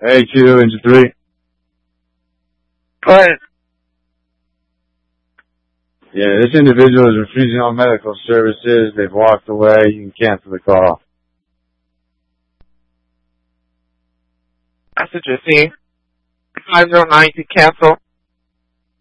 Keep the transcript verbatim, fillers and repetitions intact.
Hey, Q, Engine three. Go ahead. Yeah, this individual is refusing all medical services. They've walked away. You can cancel the call. Message received. five zero nine to cancel.